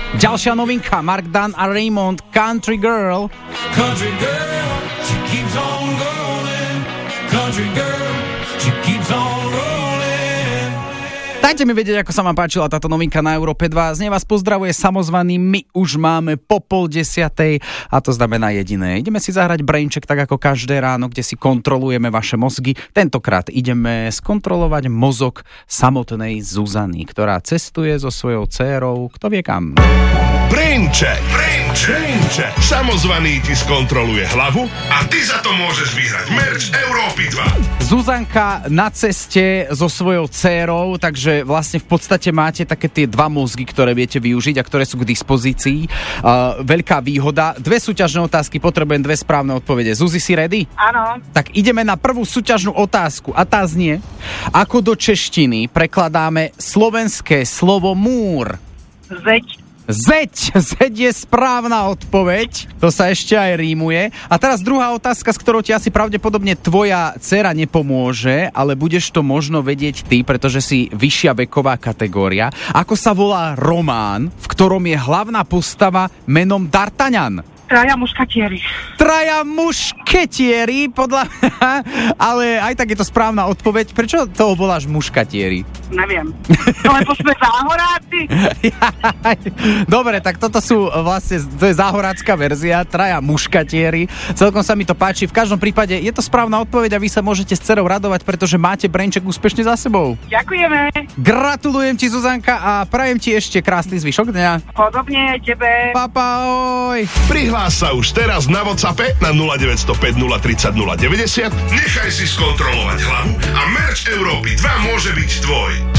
Ďalšia novinka, Mark Dunn a Raymond, Country Girl. Country girl, she keeps on rolling. Country girl, she keeps on rolling. Dajte mi vedieť, ako sa vám páčila táto novinka na Európe 2. Z nej vás pozdravuje samozvaný. My už máme po 9:30 a to znamená jediné. Ideme si zahrať brainček tak ako každé ráno, kde si kontrolujeme vaše mozgy. Tentokrát ideme skontrolovať mozog samotnej Zuzany, ktorá cestuje so svojou dcérou, kto vie kam. Braincheck. Samozvaný ti skontroluje hlavu a ty za to môžeš vyhrať merch Európy 2. Zuzanka na ceste so svojou dcérou, takže vlastne v podstate máte také tie dva mozgy, ktoré viete využiť a ktoré sú k dispozícii. Veľká výhoda. 2 súťažné otázky, potrebujem 2 správne odpovede. Zuzi, si ready? Áno. Tak ideme na prvú súťažnú otázku a tá znie: ako do češtiny prekladáme slovenské slovo múr? Zeď je správna odpoveď, to sa ešte aj rímuje. A teraz druhá otázka, s ktorou ti asi pravdepodobne tvoja dcéra nepomôže, ale budeš to možno vedieť ty, pretože si vyššia veková kategória. Ako sa volá román, v ktorom je hlavná postava menom D'Artagnan? Traja mušketieri, podľa mňa, ale aj tak je to správna odpoveď. Prečo toho voláš muškatieri? Neviem. No lebo sme záhoráci. Dobre, tak toto sú vlastne, to je záhorácka verzia, traja muškatieri. Celkom sa mi to páči. V každom prípade je to správna odpoveď a vy sa môžete s dcerou radovať, pretože máte brainček úspešne za sebou. Ďakujeme. Gratulujem ti, Zuzanka, a prajem ti ešte krásny zvyšok dňa. Podobne tebe. Papa, oj. Prihlás sa už teraz na WhatsAppe na 0905 030 090. Nechaj si skontrolovať hlavu a merch Európy 2 môže byť tvoj.